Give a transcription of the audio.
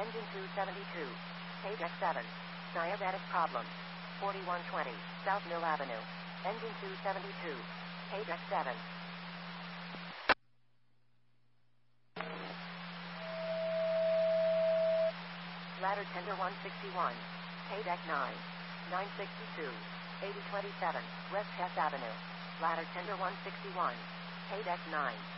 Engine 272. Paydeck 7. Diabetic problem. 4120 South Mill Avenue. Engine 272. Paydeck 7. Ladder tender 161. Paydeck 9. 962. 8027 West Hess Avenue. Ladder tender 161. Paydeck 9.